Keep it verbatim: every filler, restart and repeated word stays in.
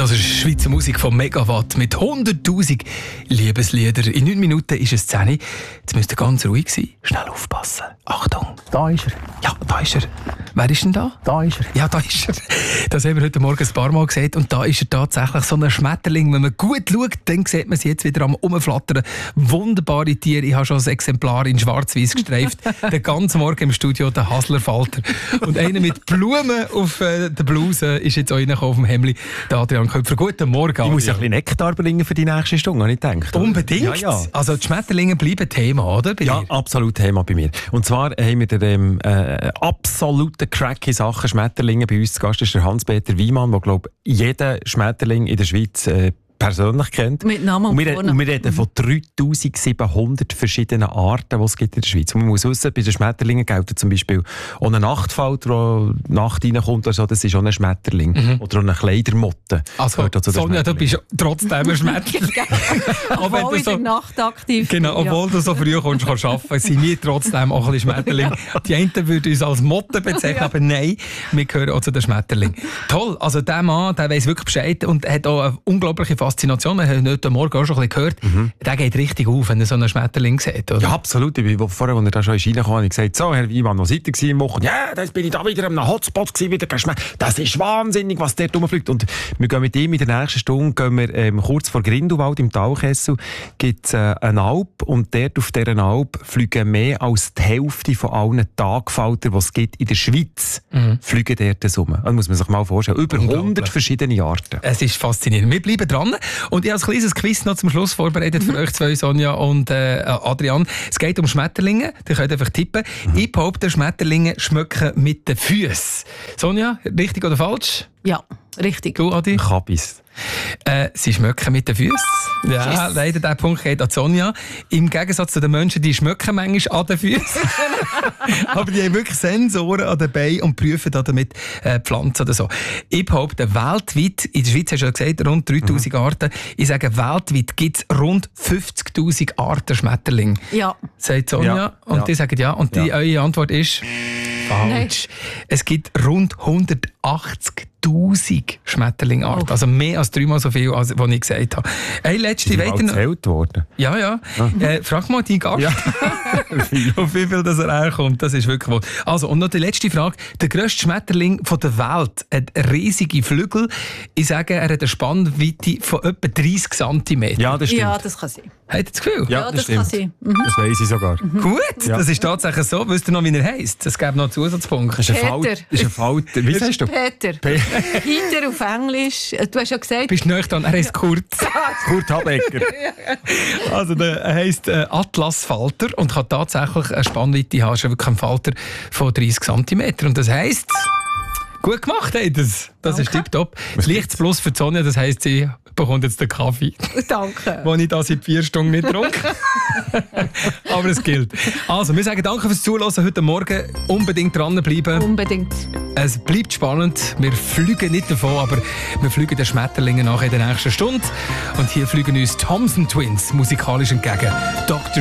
Das ist Schweizer Musik von Megawatt mit hunderttausend Liebeslieder. In neun Minuten ist es zehn. Jetzt müsst ihr ganz ruhig sein. Schnell aufpassen. Achtung. Da ist er. Ja, da ist er. Wer ist denn da? Da ist er. Ja, da ist er. Das haben wir heute Morgen ein paar Mal gesehen. Und da ist er tatsächlich so ein Schmetterling. Wenn man gut schaut, dann sieht man sie jetzt wieder am Umflattern. Wunderbare Tiere. Ich habe schon ein Exemplar in schwarz-weiß gestreift. Den ganzen Morgen im Studio der Haslerfalter. Und einer mit Blumen auf äh, der Bluse ist jetzt auch reingekommen auf dem Hemdli. Der Adrian Köpfer. Guten Morgen, Adrian. Ich muss ja ein bisschen Nektar bringen für die nächste Stunde, habe ich gedacht. Unbedingt. Ja, ja. Also die Schmetterlinge bleiben Thema, oder? Bei ja, dir? absolut Thema bei mir. Und zwar haben wir den ähm, äh, absoluten Crack in Sachen Schmetterlinge bei uns zu Gast. Das ist der Hans-Peter Wiemann, der, glaube ich, jeden Schmetterling in der Schweiz äh, persönlich kennt. Mit Namen und, und, wir, und wir reden von dreitausendsiebenhundert verschiedenen Arten, die es gibt in der Schweiz. Und man muss wissen, bei den Schmetterlingen gilt zum Beispiel auch ein Nachtfalter, der Nacht reinkommt, also das ist auch ein Schmetterling. Mhm. Oder auch eine Kleidermotte. Also, Sonja, du bist trotzdem ein Schmetterling. Obwohl in der Nacht aktiv bin. Genau, obwohl ja. du so früh kommst, kannst arbeiten, sind wir trotzdem auch ein bisschen Schmetterling. Ja. Die einen würden uns als Motte bezeichnen, ja. aber nein, wir gehören auch zu den Schmetterlingen. Toll, also der Mann, der weiss wirklich Bescheid und hat auch eine unglaubliche Faszination. Wir haben heute Morgen auch schon ein bisschen gehört, mhm. der geht richtig auf, wenn er so einen Schmetterling sieht, oder? Ja, absolut. Ich bin, vorher, als er da schon reingekommen ist, habe ich gesagt, so, Herr Wiemann, wo seid ihr im Wochen? Ja, dann bin ich da wieder am Hotspot gewesen, wieder geschmeckt. Das ist wahnsinnig, was dort rumfliegt. Und wir gehen mit ihm in der nächsten Stunde, gehen wir, ähm, kurz vor Grindelwald im Talkessel, gibt es äh, eine Alp und dort auf dieser Alp fliegen mehr als die Hälfte von allen Tagfaltern, die es gibt in der Schweiz, mhm. fliegen dort rum. Das muss man sich mal vorstellen. Über hundert verschiedene Arten. Es ist faszinierend. Wir bleiben dran. Und ich habe ein kleines Quiz noch zum Schluss vorbereitet für mhm. euch zwei, Sonja und äh, Adrian. Es geht um Schmetterlinge. Ihr könnt einfach tippen. Mhm. Ich behaupte, Schmetterlinge schmecken mit den Füßen. Sonja, richtig oder falsch? Ja, richtig. Du, Adi? Kabis. Äh, sie schmecken mit den Füßen. Ja, yes. Leider, der Punkt geht an Sonja. Im Gegensatz zu den Menschen, die schmecken manchmal an den Füßen. Aber die haben wirklich Sensoren an den Beinen und prüfen damit äh, Pflanzen oder so. Ich behaupte, weltweit, in der Schweiz hast du ja gesagt, rund dreitausend mhm. Arten. Ich sage, weltweit gibt es rund fünfzigtausend Arten Schmetterlinge. Ja. Sagt Sonja. Ja. Und ja. die sagen ja. Und die, ja. eure Antwort ist falsch. Nein. Es gibt rund hundertachtzigtausend Schmetterlingarten. Oh. Also mehr als dreimal so viel, als was ich gesagt habe. Hey, letzte Sind die gezählt worden? Ja, ja. Ah. Äh, frag mal deinen Gast, ja. auf wie viel das er herkommt. Das ist wirklich wohl. Also, und noch die letzte Frage. Der grösste Schmetterling von der Welt hat riesige Flügel. Ich sage, er hat eine Spannweite von etwa dreißig Zentimeter. Ja, das stimmt. Ja, das kann sein. Habt ihr das Gefühl? Ja, ja das, das stimmt. kann sein. Mhm. Das weiss ich sogar. Mhm. Gut, ja. Das ist tatsächlich so. Wisst ihr noch, wie er heisst? Es gäbe noch einen Zusatzpunkt. Das ist ein Falter. Das ist ein Falter. Wie heißt du? Peter. Pe- Peter auf Englisch. Du hast ja gesagt... Bist du nicht dran? Er heisst Kurt. Kurt Habecker. Also der heisst äh, Atlasfalter und kann tatsächlich eine Spannweite haben. Er ist wirklich ein Falter von dreißig Zentimeter. Und das heisst... Gut gemacht, ey, das, das ist tipptopp. Das Lichts Plus für die Sonne, das heisst, sie bekommt jetzt den Kaffee. Danke. Den ich da seit vier Stunden nicht trinke. Aber es gilt. Also, wir sagen danke fürs Zuhören heute Morgen. Unbedingt dranbleiben. Unbedingt. Es bleibt spannend. Wir fliegen nicht davon, aber wir fliegen den Schmetterlingen nach in der nächsten Stunde. Und hier fliegen uns Thompson Twins musikalisch entgegen. Doktor